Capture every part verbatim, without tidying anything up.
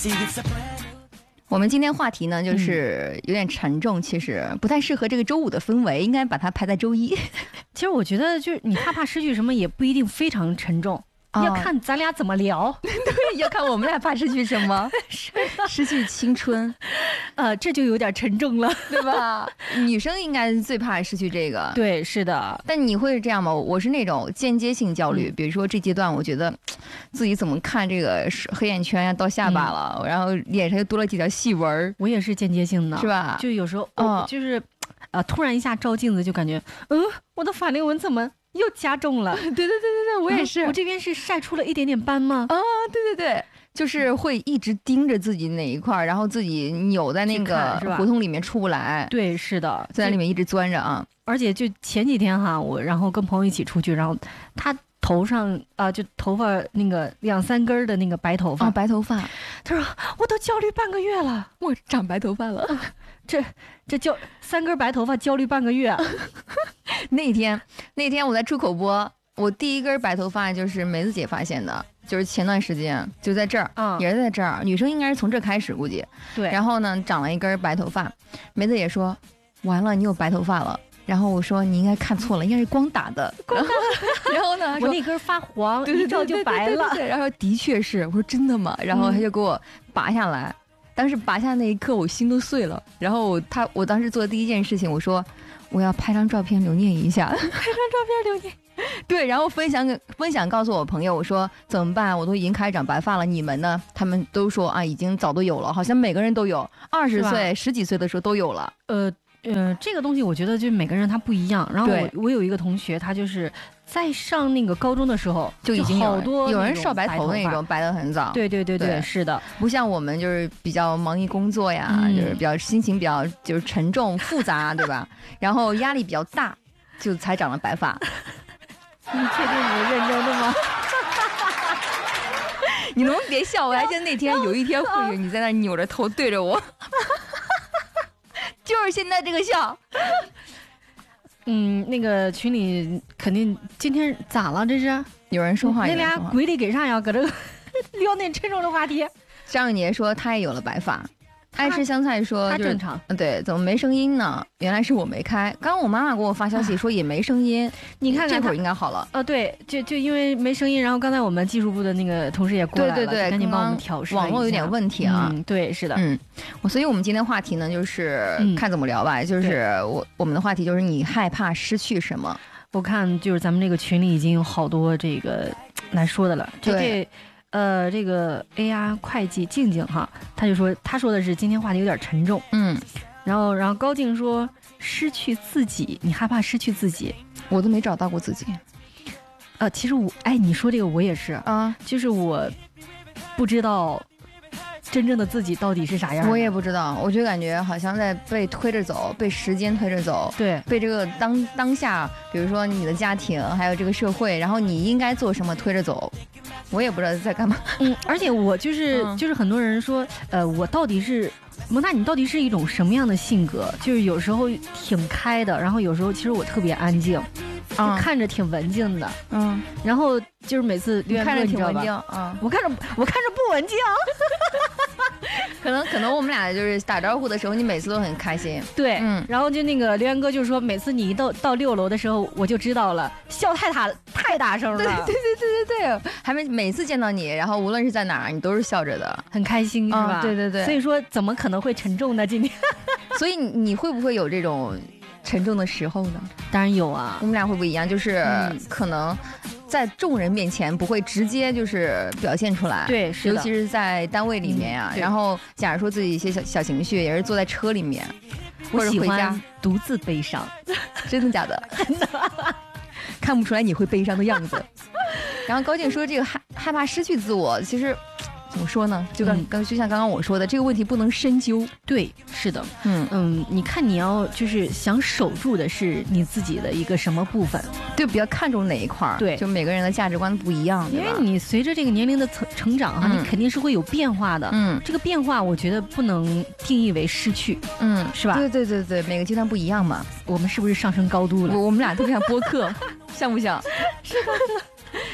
我们今天话题呢，就是有点沉重，其实不太适合这个周五的氛围，应该把它排在周一。 其实我觉得，就是你害怕失去什么，也不一定非常沉重。要看咱俩怎么聊， 对，要看我们俩怕失去什么，失去青春， 呃，这就有点沉重了， 对吧？女生应该最怕失去这个， 对，是的。 但你会是这样吗？我是那种间接性焦虑，嗯、比如说这阶段，我觉得自己怎么看这个黑眼圈呀到下巴了，嗯、然后脸上又多了几条细纹， 我也是间接性的， 是吧？ 就有时候，嗯，就是，呃，突然一下照镜子就感觉，嗯，我的法令纹怎么？又加重了， 对对对对对，我也是、 嗯。我这边是晒出了一点点斑吗？ 啊，对对对，就是会一直盯着自己那一块，然后自己扭在那个胡同里面出不来。 对，是的， 在里面一直钻着啊。 而且就前几天哈，我然后跟朋友一起出去，然后他头上啊、呃，就头发那个两三根的那个白头发， 哦，白头发。 他说我都焦虑半个月了， 我长白头发了。嗯、 这这焦三根白头发焦虑半个月。 那天那天我在出口播，我第一根白头发就是梅子姐发现的，就是前段时间就在这儿，嗯，也是在这儿，女生应该是从这开始估计。 对。 然后呢，长了一根白头发，梅子姐说：“完了，你有白头发了。”然后我说：“你应该看错了，应该是光打的。”光打的。然后呢， 我那根发黄，一照就白了。 对，然后的确是，我说真的吗？然后他就给我拔下来。嗯、当时拔下那一刻，我心都碎了。然后他，我当时做的第一件事情，我说。我要拍张照片留念一下，拍张照片留念， 对，然后分享给分享告诉我朋友，我说怎么办？我都已经开始长白发了，你们呢？他们都说啊，已经早都有了，好像每个人都有，二十岁、十几岁的时候都有了。 呃呃，这个东西我觉得就每个人他不一样。然后我我有一个同学，他就是在上那个高中的时候就已经有好多有人少白头那种，白得很早。 对对对 对, 对，是的， 不像我们就是比较忙于工作呀，嗯、就是比较心情比较就是沉重复杂，对吧？然后压力比较大，就才长了白发。 你确定你认真的吗？ 你能不能别笑？我还记得那天有一天会议，你在那扭着头对着我。就是现在这个笑， 嗯，那个群里肯定今天咋了？这是有人说话， 那俩鬼里给啥呀？搁这聊那沉重的话题。 张永杰说他也有了白发，爱吃香菜说、就是、 他正常， 对，怎么没声音呢？原来是我没开。刚刚我妈妈给我发消息说也没声音， 你看看这会儿应该好了。 呃，对，就就因为没声音，然后刚才我们技术部的那个同事也过来了， 对对对， 赶紧帮我们调试。 网络有点问题啊， 嗯，对，是的， 嗯，我所以我们今天话题呢，就是、嗯、看怎么聊吧，就是我我们的话题就是你害怕失去什么？ 我看就是咱们这个群里已经有好多这个来说的了， 对。 呃，这个 A R 会计静静哈，他就说他说的是今天话题有点沉重， 嗯， 然后然后高静说失去自己，你害怕失去自己， 我都没找到过自己。 呃，其实我哎，你说这个我也是啊， 就是我不知道真正的自己到底是啥样。 我也不知道，我就感觉好像在被推着走，被时间推着走， 对， 被这个当当下，比如说你的家庭，还有这个社会，然后你应该做什么推着走。我也不知道在干嘛， 嗯，而且我就是、 嗯、 就是很多人说，呃，我到底是蒙娜，你到底是一种什么样的性格？就是有时候挺开的，然后有时候其实我特别安静，嗯、看着挺文静的， 嗯， 然后就是每次留言看着挺文静， 嗯，我看着我看着不文静， 可能可能我们俩就是打招呼的时候，你每次都很开心， 对，嗯，然后就那个留言哥就说，每次你一到到六楼的时候，我就知道了，笑太大太大声了， 对对对对对对，还没每次见到你，然后无论是在哪儿，你都是笑着的， 很开心，是吧？ 嗯、对对对， 所以说怎么可能会沉重呢？今天， 所以你你会不会有这种沉重的时候呢？ 当然有啊， 我们俩会不一样，就是可能在众人面前不会直接就是表现出来， 对，是尤其是在单位里面呀、啊嗯。然后假如说自己一些小小情绪，也是坐在车里面，或者回家独自悲伤， 真的假的？ 真的， 看不出来你会悲伤的样子。然后高静说这个害害怕失去自我，其实。怎么说呢？就刚刚、嗯、就像刚刚我说的，这个问题不能深究。 对，是的， 嗯嗯，你看你要就是想守住的是你自己的一个什么部分？ 对，比较看重哪一块儿？ 对， 就每个人的价值观不一样， 因为你随着这个年龄的成成长哈、嗯，你肯定是会有变化的。 嗯， 这个变化我觉得不能定义为失去， 嗯， 是吧？ 对对对对，每个阶段不一样嘛。 我们是不是上升高度了？ 我我们俩特别像播客，像不像？ 是的。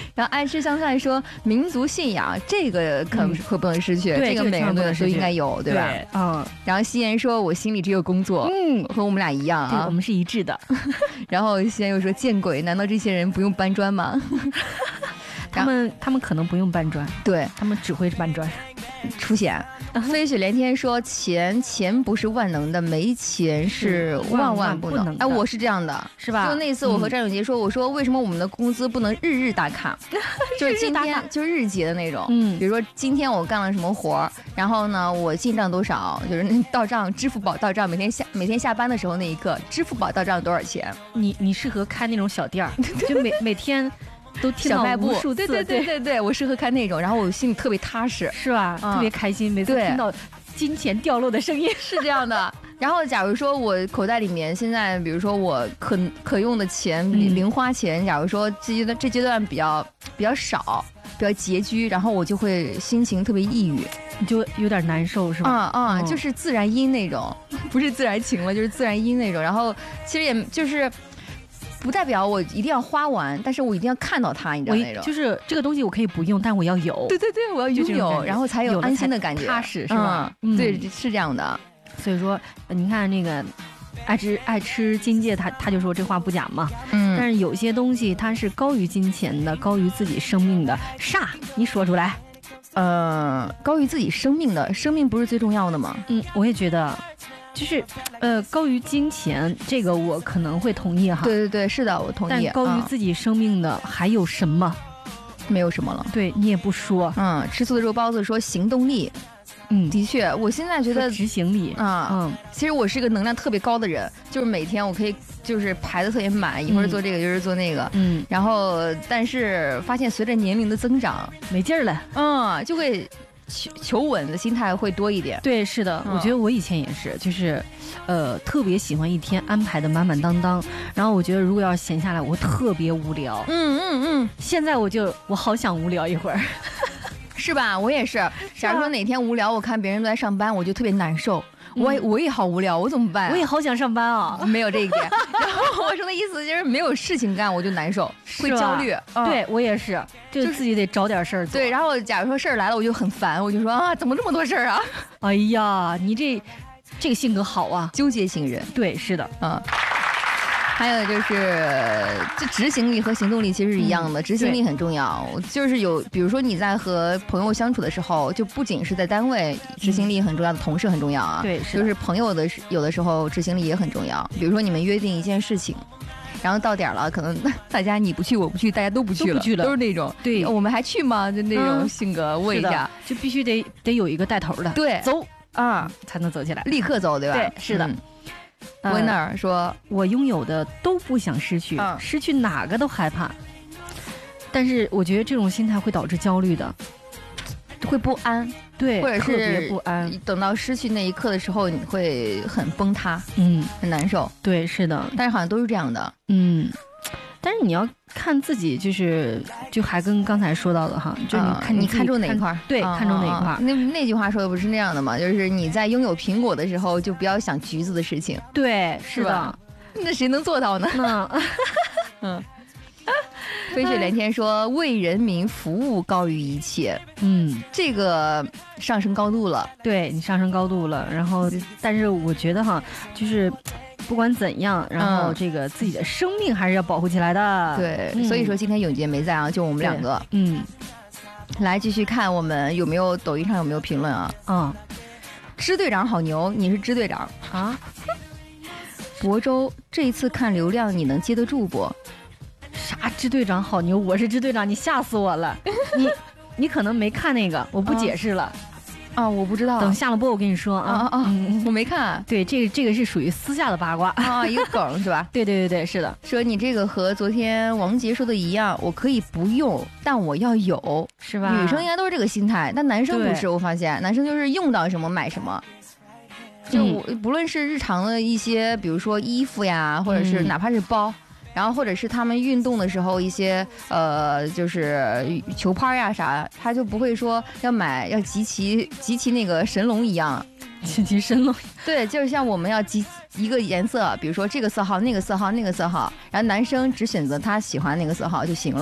然后爱吃香菜说民族信仰这个可能会不能失去， 嗯、 这个每个人都都应该有，对吧？ 对，嗯。 然后夕颜说我心里只有工作，嗯，和我们俩一样啊， 我们是一致的。 然后夕颜又说见鬼，难道这些人不用搬砖吗？ 他们他们可能不用搬砖， 对他们只会搬砖。 出险，飞雪连天说钱钱不是万能的，没钱是万万不能。哎，我是这样的， 是吧？ 就那次我和张永杰说，嗯、我说为什么我们的工资不能日日打卡？就是今天就日结的那种。嗯，比如说今天我干了什么活，然后呢我进账多少，就是到账，支付宝到账，每天下每天下班的时候那一刻，支付宝到账多少钱？ 你你适合开那种小店儿，就每每天。都听到无数次， 对对对对对，我适合看那种，然后我心里特别踏实， 是吧？嗯、特别开心，每次听到金钱掉落的声音， 是这样的。然后，假如说我口袋里面现在，比如说我可可用的钱，嗯、零花钱，假如说这阶段这阶段比较比较少，比较拮据，然后我就会心情特别抑郁， 你就有点难受，是吧？ 啊啊、嗯嗯，就是自然阴那种，不是自然晴了，就是自然阴那种。然后其实也就是。不代表我一定要花完，但是我一定要看到它，你知道那种。 就是这个东西我可以不用，但我要有。 对对对，我要拥有，然后才有安心的感觉， 踏实是吧？ 嗯，对，是这样的。 所以说，你看那个爱吃爱吃金戒，他他就说这话不假嘛。嗯。但是有些东西它是高于金钱的，高于自己生命的。煞，你说出来。 呃，高于自己生命的，生命不是最重要的吗？ 嗯，我也觉得。就是，呃，高于金钱，这个我可能会同意哈。 对对对，是的，我同意。 但高于自己生命的还有什么？ 没有什么了。 对你也不说。 嗯，吃素的肉包子说行动力。嗯，的确，我现在觉得执行力啊，嗯，其实我是一个能量特别高的人，就是每天我可以就是排的特别满，一会儿做这个，一会儿做那个，嗯，然后但是发现随着年龄的增长， 没劲儿了， 嗯，就会。求求稳的心态会多一点。 对，是的，嗯、我觉得我以前也是，就是，呃，特别喜欢一天安排的满满当当。然后我觉得如果要闲下来，我特别无聊。嗯嗯嗯。现在我就我好想无聊一会儿， 是吧？我也是。假如说哪天无聊，我看别人都在上班，我就特别难受。我也我也好无聊，我怎么办、啊？ 我也好想上班啊， 没有这一点。然后我说的意思就是没有事情干，我就难受，会焦虑。 嗯、对我也是，就自己得找点事儿做。 对，然后假如说事儿来了，我就很烦，我就说啊，怎么这么多事儿啊？ 哎呀，你这这个性格好啊， 纠结型人。 对，是的，嗯。 还有就是，这执行力和行动力其实是一样的，嗯、执行力很重要。就是有，比如说你在和朋友相处的时候，就不仅是在单位，执行力很重要的同事很重要啊。 对， 是就是朋友的有的时候执行力也很重要。比如说你们约定一件事情，然后到点了，可能大家你不去我不去，大家都不去了， 都不去了， 都是那种。对，我们还去吗？就那种性格，问一下， 就必须得得有一个带头的， 对， 走啊，才能走起来， 立刻走，对吧？ 对，是的。 嗯温那儿说：“ 我拥有的都不想失去，嗯、失去哪个都害怕。但是我觉得这种心态会导致焦虑的， 会不安， 对， 或者是特别不安。 等到失去那一刻的时候，你会很崩塌，嗯，很难受。 对，是的。 但是好像都是这样的， 嗯。但是你要看自己，就是就还跟刚才说到的哈，就你看、 嗯、你看中哪一块， 对， 嗯、 看中哪一块。 那那句话说的不是那样的吗？就是你在拥有苹果的时候，就不要想橘子的事情。 对，是的。 那谁能做到呢？ 嗯嗯。飞雪连天说：“为人民服务高于一切。”嗯，这个上升高度了。 对你上升高度了，然后，但是我觉得哈，就是。不管怎样，然后这个自己的生命还是要保护起来的。 对，嗯、所以说今天永杰没在啊，就我们两个。 嗯， 来继续看我们有没有抖音上有没有评论啊？ 嗯， 支队长好牛，你是支队长啊？ 亳州这一次看流量你能接得住不？ 啥支队长好牛？我是支队长，你吓死我了！你你可能没看那个，我不解释了。嗯啊，我不知道。 等下了播我跟你说啊啊啊！嗯、我没看。 对，这个这个是属于私下的八卦啊，一个梗是吧？ 对对对对，是的。 说你这个和昨天王杰说的一样，我可以不用，但我要有， 是吧？ 女生应该都是这个心态，但男生不是。我发现男生就是用到什么买什么。就我、嗯、不论是日常的一些，比如说衣服呀，或者是哪怕是包。嗯然后或者是他们运动的时候一些呃，就是球拍呀啥，他就不会说要买要集齐集齐那个神龙一样， 集齐神龙。 对，就是像我们要集一个颜色，比如说这个色号、那个色号、那个色号，然后男生只选择他喜欢那个色号就行了，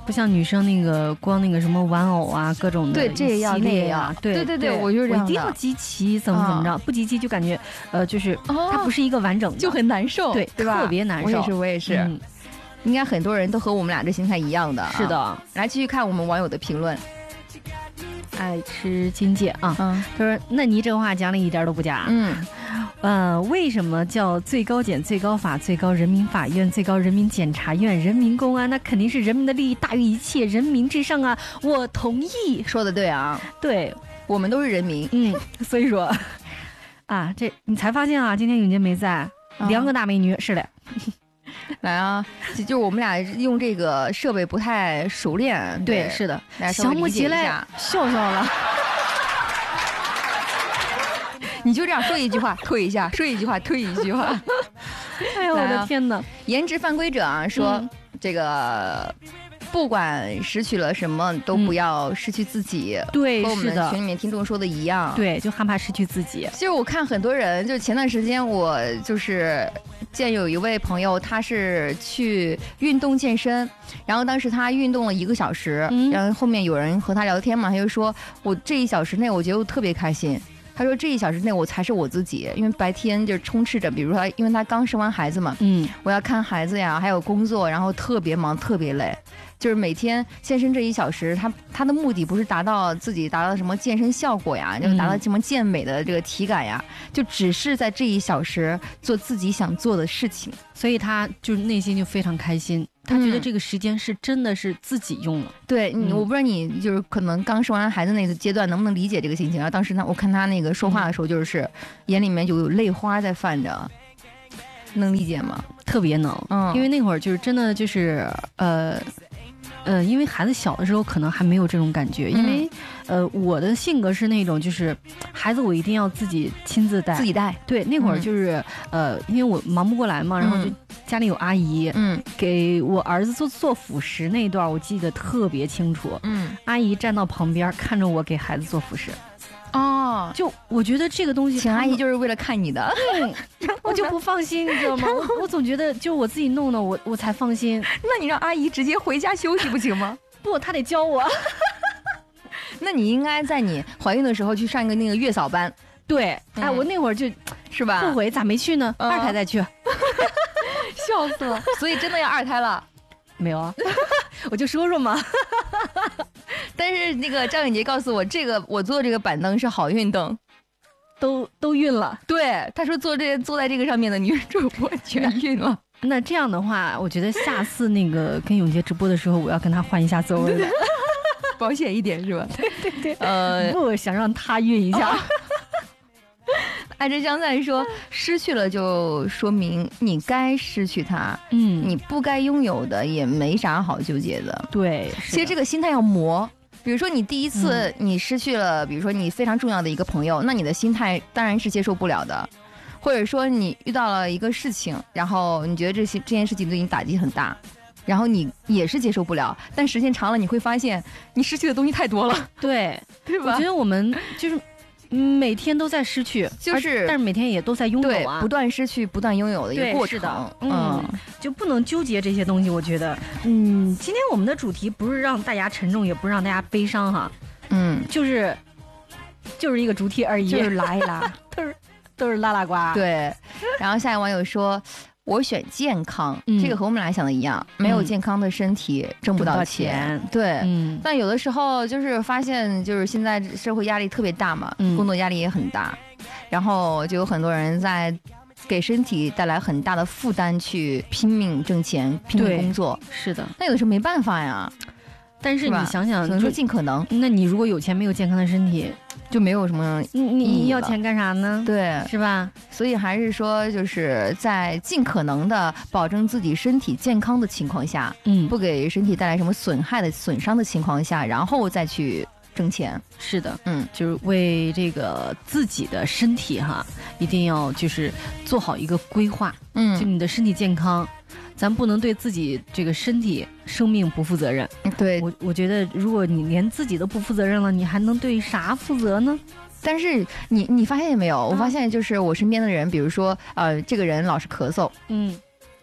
不像女生那个光那个什么玩偶啊，各种的对，这也要那也要， 对对对对，我就是这样的， 我一定要集齐，怎么怎么着，不集齐就感觉呃，就是它不是一个完整的， 就很难受， 对， 对吧？ 特别难受。 我也是，我也是。应该很多人都和我们俩这心态一样的。 是的， 来继续看我们网友的评论。 爱吃金戒啊， 嗯， 他说：“那你这话讲的一点都不假。” 嗯， 呃，为什么叫最高检、最高法、最高人民法院、最高人民检察院、人民公安？那肯定是人民的利益大于一切，人民至上啊！我同意， 说的对啊， 对， 我们都是人民。 嗯，所以说啊，这你才发现啊，今天永杰没在，两个大美女，是的。 来啊，就就我们俩用这个设备不太熟练， 对，对是的， 想不起来， 笑笑了。 你就这样说一句话，推一下；说一句话，推一句话。 哎呦，我的天哪！ 颜值犯规者啊，说、嗯、这个。不管失去了什么，都不要失去自己。 嗯、对， 和我们群里面听众说的一样。 对，就害怕失去自己。 其实我看很多人，就前段时间我就是见有一位朋友，他是去运动健身，然后当时他运动了一个小时，嗯、然后后面有人和他聊天嘛，他就说我这一小时内我觉得我特别开心。他说这一小时内我才是我自己，因为白天就是充斥着，比如说他因为他刚生完孩子嘛，嗯，我要看孩子呀，还有工作，然后特别忙，特别累。就是每天健身这一小时，他他的目的不是达到自己达到什么健身效果呀，就是达到什么健美的这个体感呀，嗯、就只是在这一小时做自己想做的事情， 所以他就是内心就非常开心。他觉得这个时间是真的是自己用了。 嗯、对，嗯、我不知道你就是可能刚生完孩子那个阶段能不能理解这个心情。然后当时呢，我看他那个说话的时候，就是、嗯、眼里面就有泪花在泛着，能理解吗？ 特别能，嗯，因为那会儿就是真的就是呃。呃，因为孩子小的时候可能还没有这种感觉，因为、嗯、呃，我的性格是那种就是孩子我一定要自己亲自带， 自己带。 对，那会儿就是、嗯、呃，因为我忙不过来嘛，然后就家里有阿姨，嗯，给我儿子做做辅食那一段我记得特别清楚，嗯，阿姨站到旁边看着我给孩子做辅食。哦，就我觉得这个东西， 请阿姨就是为了看你的， 嗯，我就不放心，你知道吗？我, 我总觉得就我自己弄的，我我才放心。 那你让阿姨直接回家休息不行吗？ 不，她得教我。 那你应该在你怀孕的时候去上一个那个月嫂班。 对，嗯、哎，我那会儿就是吧，后悔咋没去呢？嗯、二胎再去， 笑死了。所以真的要二胎了？ 没有啊，我就说说嘛。 但是那个张永杰告诉我，这个我坐这个板凳是好运凳， 都都晕了。 对，他说坐这坐在这个上面的女主播全晕了。 那这样的话，我觉得下次那个跟永杰直播的时候，我要跟他换一下座位了， 保险一点是吧？ 对对对，呃，不想让他晕一下。哦爱之香在说，失去了就说明你该失去它，嗯，你不该拥有的也没啥好纠结的。 对， 其实这个心态要磨。比如说你第一次你失去了，嗯、比如说你非常重要的一个朋友，那你的心态当然是接受不了的。或者说你遇到了一个事情，然后你觉得这些这件事情对你打击很大，然后你也是接受不了，但时间长了你会发现你失去的东西太多了。 对， 对吧？ 我觉得我们就是每天都在失去， 就是但是每天也都在拥有啊， 不断失去不断拥有的一个过程。 嗯，嗯就不能纠结这些东西。我觉得嗯，今天我们的主题不是让大家沉重，也不是让大家悲伤哈，嗯，就是就是一个主题而已， 就是拉一拉都是都是拉拉呱。 对，然后下一个网友说，我选健康、嗯、这个和我们俩想的一样，没有健康的身体、嗯、挣不到钱。对、嗯，但有的时候就是发现就是现在社会压力特别大嘛、嗯、工作压力也很大，然后就有很多人在给身体带来很大的负担，去拼命挣钱拼命工作。 是的， 那有的时候没办法呀。 但是你想想， 只能说尽可能。 那你如果有钱没有健康的身体， 就没有什么你你要钱干啥呢？ 对， 是吧？ 所以还是说，就是在尽可能的保证自己身体健康的情况下，嗯，不给身体带来什么损害的损伤的情况下，然后再去挣钱。 是的，嗯，就是为这个自己的身体哈，一定要就是做好一个规划。嗯，就你的身体健康。咱不能对自己这个身体生命不负责任。 对， 我我觉得如果你连自己都不负责任了，你还能对啥负责呢？ 但是你你发现没有、啊、我发现就是我身边的人，比如说呃这个人老是咳嗽，嗯，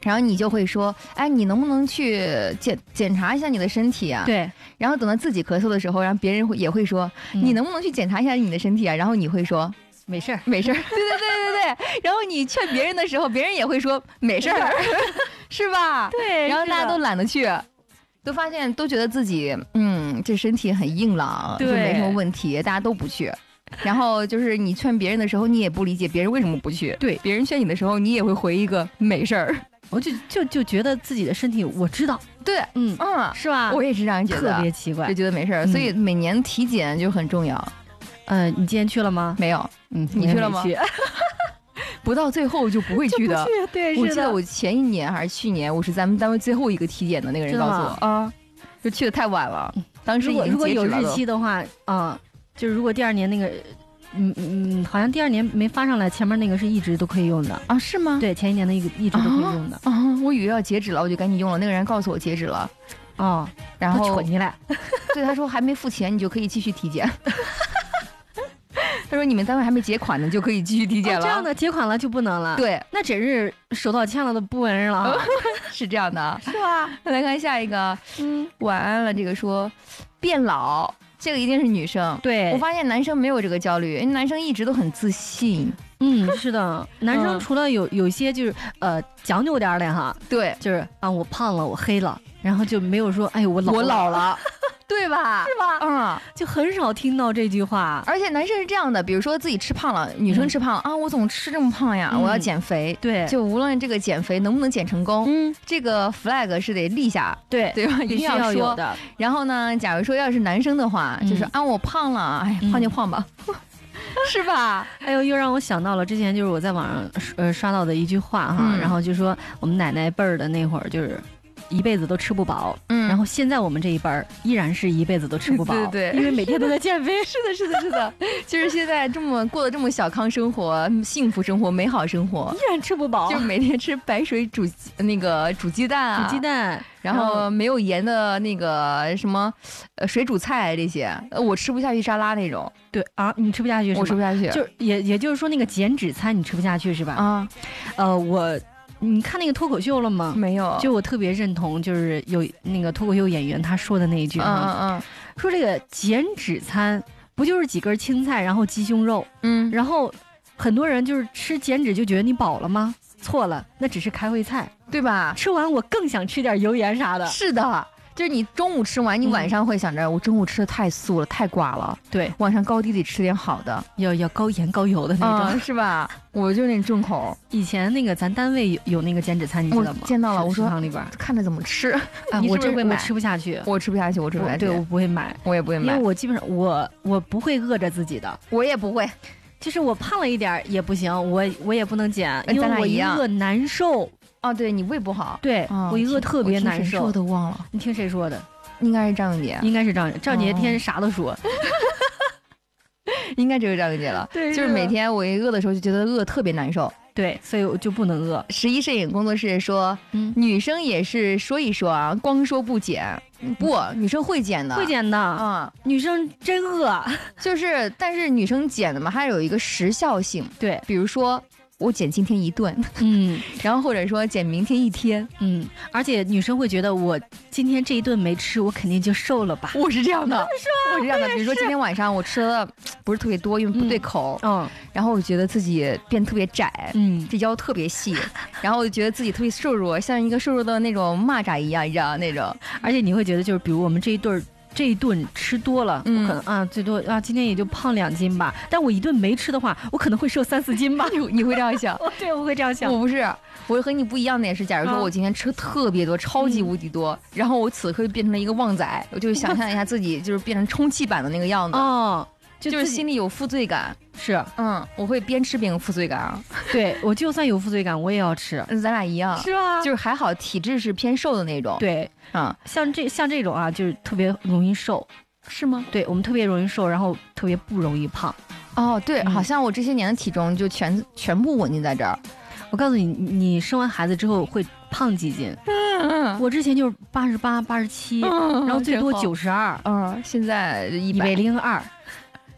然后你就会说，哎，你能不能去检检查一下你的身体啊？ 对。 然后等到自己咳嗽的时候，然后别人会也会说，嗯、你能不能去检查一下你的身体啊？然后你会说， 没事儿， 没事儿。对对对对对。然后你劝别人的时候，别人也会说没事儿，是吧？ 对。 然后大家都懒得去，都发现都觉得自己嗯，这身体很硬朗，就没什么问题，大家都不去。然后就是你劝别人的时候，你也不理解别人为什么不去。 对， 别人劝你的时候，你也会回一个没事儿。 我就就就觉得自己的身体我知道， 对，嗯嗯， 是吧？ 我也是这样觉得， 特别奇怪， 就觉得没事儿、嗯。所以每年体检就很重要。 呃，你今天去了吗？ 没有， 嗯， 你去了吗？不到最后就不会去的。 去对， 我记得我前一年还是去年，我是咱们单位最后一个体检的那个人告诉我啊，就去的太晚了。当时已经如果有日期的话，啊、嗯，就是如果第二年那个。嗯嗯，好像第二年没发上来，前面那个是一直都可以用的啊？是吗？ 对，前一年的一个一直都可以用的。 啊，啊我以为要截止了，我就赶紧用了。那个人告诉我截止了， 哦， 然后蠢你来， 对，他说还没付钱，你就可以继续体检。他说你们单位还没结款呢，就可以继续体检了。 哦、这样的结款了就不能了。 对， 那真是手到欠了的不闻了。 是这样的， 是吧？ 来看下一个，嗯，晚安了。这个说变老。这个一定是女生， 对， 我发现男生没有这个焦虑，因为男生一直都很自信。 嗯，是的，男生除了有有些就是呃讲究点的哈， 对， 就是啊我胖了，我黑了，然后就没有说哎我老了我老了，对吧？ 是吧？ 嗯， 就很少听到这句话。 而且男生是这样的，比如说自己吃胖了，女生吃胖了、嗯、啊，我怎么吃这么胖呀？嗯、我要减肥。 对， 就无论这个减肥能不能减成功，嗯，这个 flag 是得立下， 对对吧？ 必须要有的。 然后呢，假如说要是男生的话，嗯、就是啊我胖了，哎，胖就胖吧。嗯是吧？ 哎呦，又让我想到了之前就是我在网上呃刷到的一句话哈，嗯、然后就说我们奶奶辈儿的那会儿就是一辈子都吃不饱，嗯，然后现在我们这一辈儿依然是一辈子都吃不饱， 对对对， 因为每天都在减肥。 是的，是的，是的，就是现在这么过得这么小康生活、幸福生活、美好生活， 依然吃不饱， 就每天吃白水煮那个煮鸡蛋啊， 煮鸡蛋。 然后没有盐的那个什么，呃，水煮菜这些，呃，我吃不下去沙拉那种。 对啊，你吃不下去是吗？ 我吃不下去。 就也也就是说那个减脂餐你吃不下去是吧？啊，呃，我你看那个脱口秀了吗？ 没有。 就我特别认同，就是有那个脱口秀演员他说的那一句， 嗯嗯嗯， 说这个减脂餐不就是几根青菜，然后鸡胸肉，嗯，然后很多人就是吃减脂就觉得你饱了吗？错了，那只是开胃菜， 对吧？ 吃完我更想吃点油盐啥的。 是的，就是你中午吃完，你晚上会想着、嗯、我中午吃的太素了，太寡了。 对， 晚上高低得吃点好的， 要要高盐高油的那种， 嗯、是吧？我就那重口。 以前那个咱单位有有那个减脂餐，你知道吗？ 我见到了，我说里边看着怎么吃， 啊、 你我这会买？ 我吃不下去， 我吃不下去，我吃不下去。 对，我不会买， 我也不会买， 因为我基本上我我不会饿着自己的， 我也不会。 就是我胖了一点也不行，我我也不能减，因为我一饿难受。 哦，对你胃不好， 对、哦、我一饿特别难受。 我都忘了， 你听谁说的？ 应该是张永杰， 应该是张永杰。张永杰天天啥都说，哦、 应该就是张永杰了。 对， 就是每天我一饿的时候就觉得饿特别难受。 对，所以我就不能饿。 十一摄影工作室说，嗯，女生也是说一说啊，光说不减，不，女生会减的， 会减的啊、嗯，女生真饿， 就是，但是女生减的嘛，还有一个时效性， 对， 比如说我减今天一顿， 嗯， 然后或者说减明天一天， 嗯，而且女生会觉得我今天这一顿没吃，我肯定就瘦了吧？ 我是这样的， 是吧？ 我是这样的，比如说今天晚上我吃的不是特别多，因为不对口， 嗯，嗯然后我觉得自己变得特别窄，嗯，这腰特别细，然后我就觉得自己特别瘦弱，像一个瘦弱的那种蚂蚱一样，你知道那种， 而且你会觉得就是比如我们这一顿。这一顿吃多了，嗯、我可能啊最多啊今天也就胖两斤吧。但我一顿没吃的话，我可能会瘦三四斤吧。 你你会这样想？ 对，我会这样想。 我不是，我和你不一样的也是，假如说我今天吃特别多，啊、超级无敌多，嗯、然后我此刻就变成了一个旺仔，我就想象一下自己就是变成充气版的那个样子。 哦。 就, 就是心里有负罪感， 是， 嗯，我会边吃边有负罪感啊。 对，我就算有负罪感，我也要吃。 咱俩一样， 是吧？ 就是还好，体质是偏瘦的那种。 对， 嗯， 像这像这种啊，就是特别容易瘦， 是吗？ 对，我们特别容易瘦，然后特别不容易胖。 哦，对，嗯、好像我这些年的体重就全全部稳定在这儿。 我告诉你，你生完孩子之后会胖几斤？嗯，我之前就是八十八、八十七，然后最多九十二。 嗯，现在一百零二。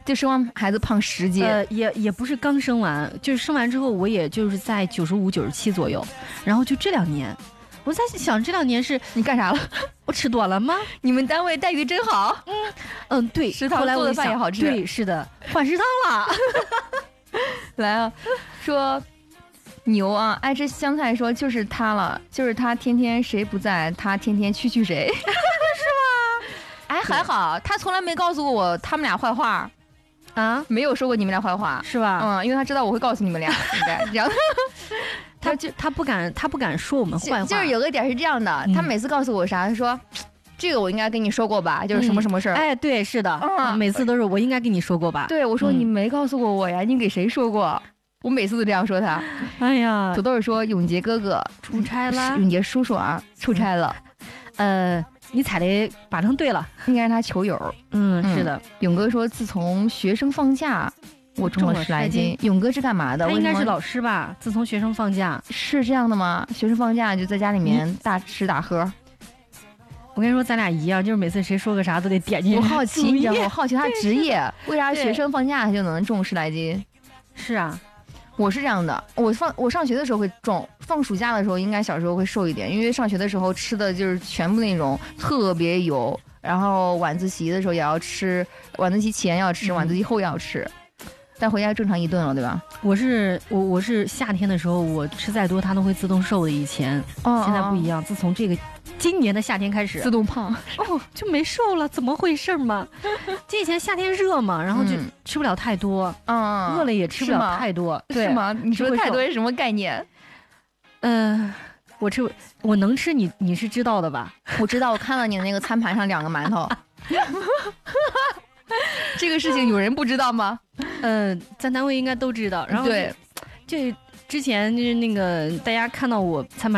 就生完孩子胖十斤？ 呃，也也不是刚生完，就是生完之后我也就是在九十五、九十七左右，然后就这两年，我在想这两年是你干啥了？ 我吃多了吗？ 你们单位待遇真好。 嗯嗯，对， 食堂做的饭也好吃。 对，是的，换食堂了。 来啊，说牛啊，爱吃香菜，说就是他了，就是他天天谁不在，他天天去去谁，是吗？哎，还好，他从来没告诉过我他们俩坏话。啊，没有说过你们俩坏话， 是吧？ 嗯，因为他知道我会告诉你们俩，应该这样。 他就他不敢，他不敢说我们坏话。 就是有个点是这样的，嗯、他每次告诉我啥，他说这个我应该跟你说过吧，就是什么什么事儿、 嗯。哎，对，是的，嗯、每次都是我应该跟你说过吧。 对，我说、嗯、你没告诉过我呀，你给谁说过？我每次都这样说他。 哎呀， 土豆说永杰哥哥出差了， 永杰叔叔啊出差了， 呃。你踩的把成对了， 应该是他球友。 嗯，是的。 勇哥说，自从学生放假，我重了十来斤。勇哥是干嘛的？ 他应该是老师吧？自从学生放假， 是这样的吗？学生放假就在家里面大吃大喝。 我跟你说，咱俩一样，就是每次谁说个啥都得点进去。 我好奇，你知道吗？我好奇他职业为啥学生放假他就能重十来斤？ 是啊。 我是这样的，我放我上学的时候会重，放暑假的时候应该小时候会瘦一点，因为上学的时候吃的就是全部那种特别油，然后晚自习的时候也要吃，晚自习前要吃，晚自习后要吃，嗯、但回家正常一顿了，对吧？ 我是我我是夏天的时候我吃再多它都会自动瘦的，以前，哦、现在不一样，自从这个今年的夏天开始自动胖， 哦就没瘦了，怎么回事嘛？这以前夏天热嘛，然后就吃不了太多，嗯，饿了也吃不了太多， 对是吗？你说的太多是什么概念？ 嗯、呃，我吃我能吃你你是知道的吧？ 我知道，我看到你那个餐盘上两个馒头。这个事情有人不知道吗？ 嗯、呃，咱单位应该都知道。然后对， 就之前就是那个大家看到我餐盘